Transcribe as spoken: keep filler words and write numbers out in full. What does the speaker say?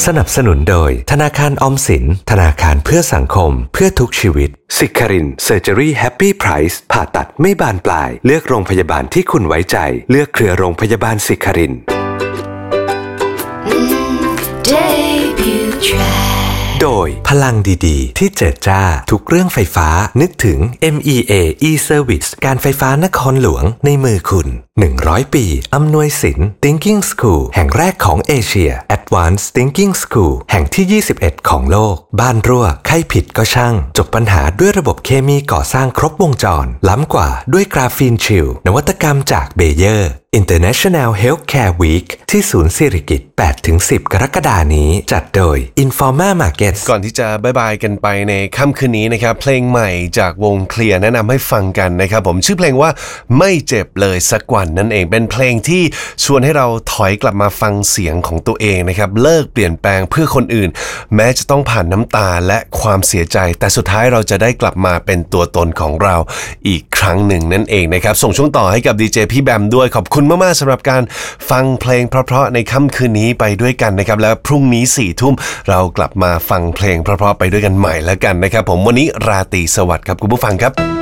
สนับสนุนโดยธนาคารออมสินธนาคารเพื่อสังคมเพื่อทุกชีวิตสิคารินเซอร์เจอรี่แฮปปี้ไพรซ์ผ่าตัดไม่บานปลายเลือกโรงพยาบาลที่คุณไว้ใจเลือกเครือโรงพยาบาลสิคารินโดยพลังดีๆที่เจิดจ้าทุกเรื่องไฟฟ้านึกถึง เอ็ม อี เอ e-Service การไฟฟ้านครหลวงในมือคุณหนึ่งร้อยปีอำนวยสิน Thinking School แห่งแรกของเอเชีย Advanced Thinking School แห่งที่ยี่สิบเอ็ดของโลกบ้านรั่วใครผิดก็ช่างจบปัญหาด้วยระบบเคมีก่อสร้างครบวงจรล้ำกว่าด้วยกราฟีนชิลนวัตกรรมจากเบเยอร์ International Healthcare Week ที่ศูนย์สิริกิติ์ แปดถึงสิบ กรกฎาคมนี้จัดโดย Informa Markets ก่อนที่จะบ๊ายบายกันไปในค่ำคืนนี้นะครับเพลงใหม่จากวงเคลียร์แนะนำให้ฟังกันนะครับผมชื่อเพลงว่าไม่เจ็บเลยสักวันนั่นเองเป็นเพลงที่ชวนให้เราถอยกลับมาฟังเสียงของตัวเองนะครับเลิกเปลี่ยนแปลงเพื่อคนอื่นแม้จะต้องผ่านน้ำตาและความเสียใจแต่สุดท้ายเราจะได้กลับมาเป็นตัวตนของเราอีกครั้งหนึ่งนั่นเองนะครับส่งช่วงต่อให้กับดีเจพี่แบมด้วยขอบคุณมากๆสำหรับการฟังเพลงเพราะๆในค่ำคืนนี้ไปด้วยกันนะครับแล้วพรุ่งนี้สี่ทุ่มเรากลับมาฟังเพลงเพราะๆไปด้วยกันใหม่แล้วกันนะครับผมวันนี้ราตรีสวัสดิ์ครับคุณผู้ฟังครับ